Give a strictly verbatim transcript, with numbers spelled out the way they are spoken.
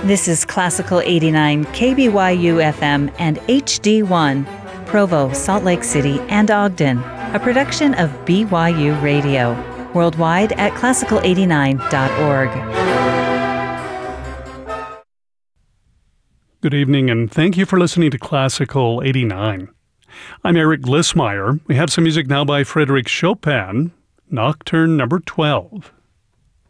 This is Classical eighty-nine K B Y U F M and H D one, Provo, Salt Lake City, and Ogden, a production of B Y U Radio, worldwide at classical eighty-nine dot org. Good evening, and thank you for listening to Classical eighty-nine. I'm Eric Glissmeyer. We have some music now by Frédéric Chopin, Nocturne number twelve.